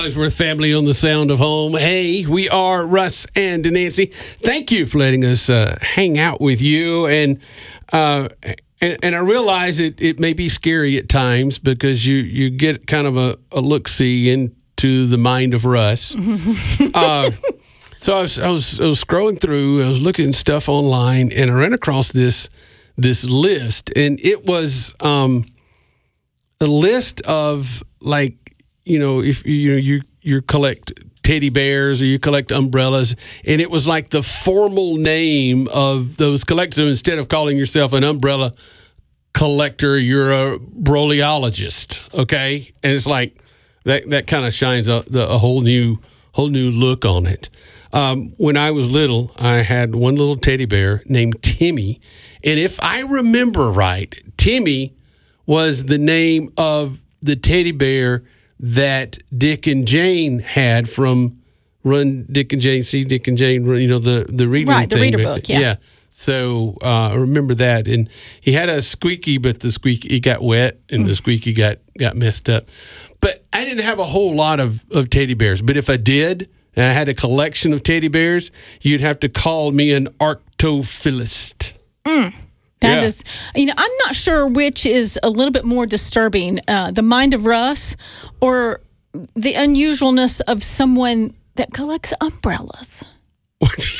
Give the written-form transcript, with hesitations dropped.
Hollingsworth family on the Sound of Home. Hey, we are Russ and Nancy. Thank you for letting us hang out with you. And I realize it may be scary at times because you get kind of a look-see into the mind of Russ. So I was scrolling through, I was looking at stuff online, and I ran across this list, and it was a list of, like, if you collect teddy bears or you collect umbrellas, and it was like the formal name of those collectors. So instead of calling yourself an umbrella collector, you're a broleologist, okay? And it's like that kind of shines a whole new look on it. When I was little, I had one little teddy bear named Timmy, and if I remember right, Timmy was the name of the teddy bear that Dick and Jane had from Run, Dick and Jane, See Dick and Jane, the reading right, thing. The reader book, yeah. So I remember that. And he had a squeaky, but the squeaky got wet and the squeaky got messed up. But I didn't have a whole lot of teddy bears. But if I did, and I had a collection of teddy bears, you'd have to call me an arctophilist. That is, I'm not sure which is a little bit more disturbing, the mind of Russ or the unusualness of someone that collects umbrellas.